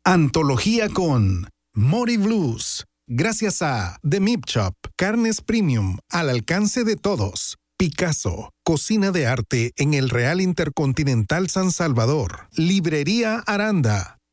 Antología con Mori Blues. Gracias a The Meat Shop, carnes premium al alcance de todos. Picasso, cocina de arte en el Real Intercontinental San Salvador. Librería Aranda.